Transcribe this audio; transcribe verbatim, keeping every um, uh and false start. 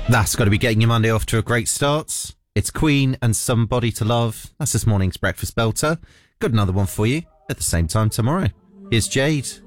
That's got to be getting your Monday off to a great start. It's Queen and Somebody to Love. That's this morning's breakfast belter. Got another one for you at the same time tomorrow. Here's Jade.